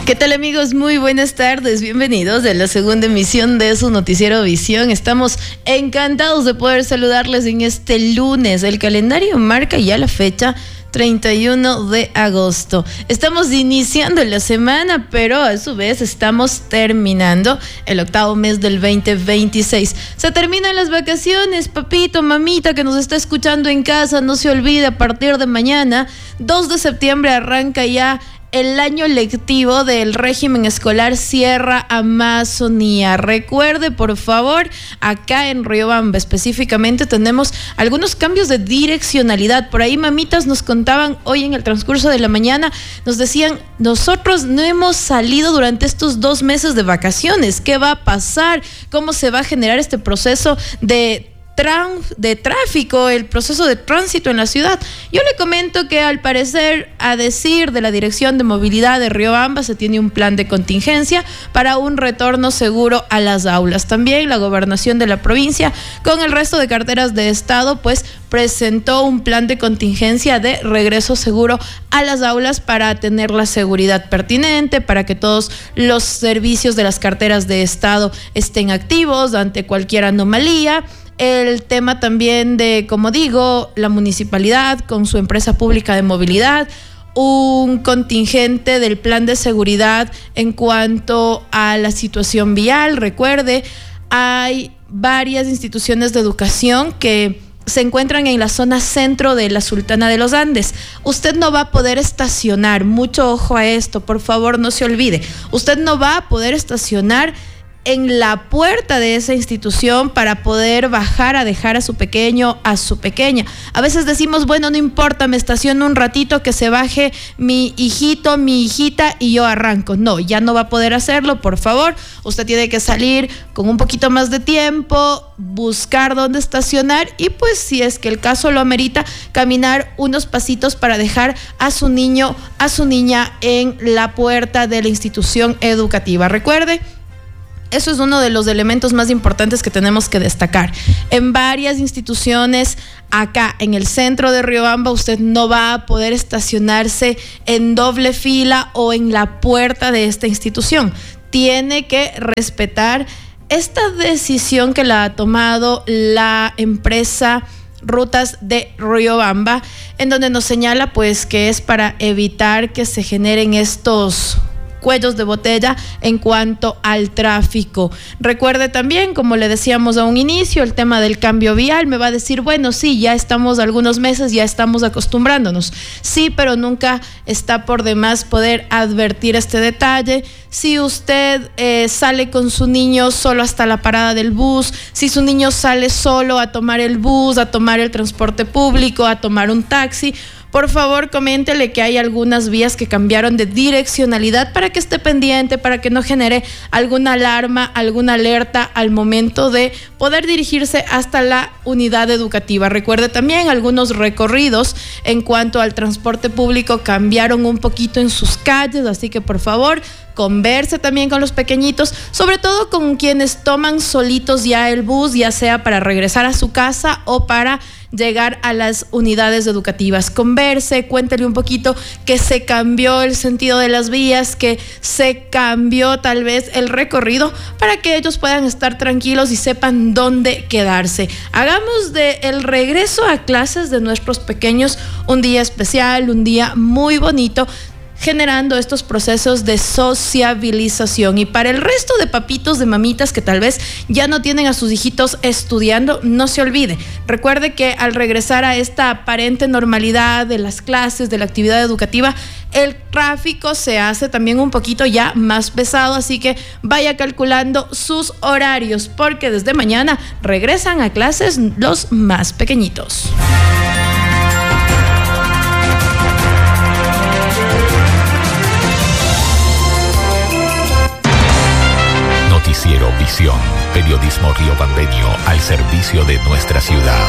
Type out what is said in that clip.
¿Qué tal, amigos? Muy buenas tardes, bienvenidos a la segunda emisión de su noticiero Visión. Estamos encantados de poder saludarles en este lunes. El calendario marca ya la fecha 31 de agosto. Estamos iniciando la semana, pero a su vez estamos terminando el octavo mes del 2026. Se terminan las vacaciones, papito, mamita que nos está escuchando en casa, no se olvide, a partir de mañana, 2 de septiembre, arranca ya el año lectivo del régimen escolar Sierra Amazonía. Recuerde, por favor, acá en Riobamba específicamente tenemos algunos cambios de direccionalidad. Por ahí mamitas nos contaban hoy en el transcurso de la mañana, nos decían, nosotros no hemos salido durante estos 2 meses de vacaciones. ¿Qué va a pasar? ¿Cómo se va a generar este proceso de tráfico, el proceso de tránsito en la ciudad? Yo le comento que al parecer, a decir de la Dirección de Movilidad de Riobamba, se tiene un plan de contingencia para un retorno seguro a las aulas. También la gobernación de la provincia, con el resto de carteras de Estado, pues presentó un plan de contingencia de regreso seguro a las aulas para tener la seguridad pertinente, para que todos los servicios de las carteras de Estado estén activos ante cualquier anomalía. El tema también de, como digo, la municipalidad con su empresa pública de movilidad, un contingente del plan de seguridad en cuanto a la situación vial. Recuerde, hay varias instituciones de educación que se encuentran en la zona centro de la Sultana de los Andes. Usted no va a poder estacionar, mucho ojo a esto, por favor, no se olvide. Usted no va a poder estacionar en la puerta de esa institución para poder bajar a dejar a su pequeño, a su pequeña. A veces decimos, bueno, no importa, me estaciono un ratito, que se baje mi hijito, mi hijita y yo arranco. No, ya no va a poder hacerlo, por favor. Usted tiene que salir con un poquito más de tiempo, buscar dónde estacionar y, pues, si es que el caso lo amerita, caminar unos pasitos para dejar a su niño, a su niña en la puerta de la institución educativa. Recuerde, eso es uno de los elementos más importantes que tenemos que destacar. En varias instituciones acá en el centro de Riobamba usted no va a poder estacionarse en doble fila o en la puerta de esta institución. Tiene que respetar esta decisión que la ha tomado la empresa Rutas de Riobamba, en donde nos señala pues que es para evitar que se generen estos cuellos de botella en cuanto al tráfico. Recuerde también, como le decíamos a un inicio, el tema del cambio vial. Me va a decir, bueno, sí, ya estamos algunos meses, ya estamos acostumbrándonos. Sí, pero nunca está por demás poder advertir este detalle. Si usted sale con su niño solo hasta la parada del bus, si su niño sale solo a tomar el bus, a tomar el transporte público, a tomar un taxi, por favor, coméntele que hay algunas vías que cambiaron de direccionalidad para que esté pendiente, para que no genere alguna alarma, alguna alerta al momento de poder dirigirse hasta la unidad educativa. Recuerde también, algunos recorridos en cuanto al transporte público cambiaron un poquito en sus calles, así que por favor, converse también con los pequeñitos, sobre todo con quienes toman solitos ya el bus, ya sea para regresar a su casa o para llegar a las unidades educativas. Converse, cuéntele un poquito que se cambió el sentido de las vías, que se cambió tal vez el recorrido, para que ellos puedan estar tranquilos y sepan dónde quedarse. Hagamos del regreso a clases de nuestros pequeños un día especial, un día muy bonito, generando estos procesos de sociabilización. Y para el resto de papitos, de mamitas que tal vez ya no tienen a sus hijitos estudiando, no se olvide. Recuerde que al regresar a esta aparente normalidad de las clases, de la actividad educativa, el tráfico se hace también un poquito ya más pesado, así que vaya calculando sus horarios, porque desde mañana regresan a clases los más pequeñitos. Noticiero Visión, periodismo riobambeño al servicio de nuestra ciudad.